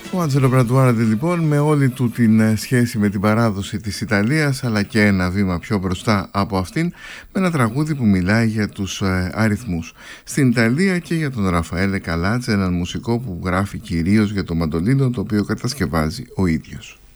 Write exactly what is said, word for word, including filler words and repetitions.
Ο Άντζελο Μπραντουάραντι λοιπόν, με όλη του την σχέση με την παράδοση της Ιταλίας, αλλά και ένα βήμα πιο μπροστά από αυτήν, με ένα τραγούδι που μιλάει για τους ε, αριθμούς στην Ιταλία και για τον Ραφαέλε Καλάτζα, έναν μουσικό που γράφει κυρίως για το μαντολίνο, το οποίο κατασκευάζει ο ίδιος.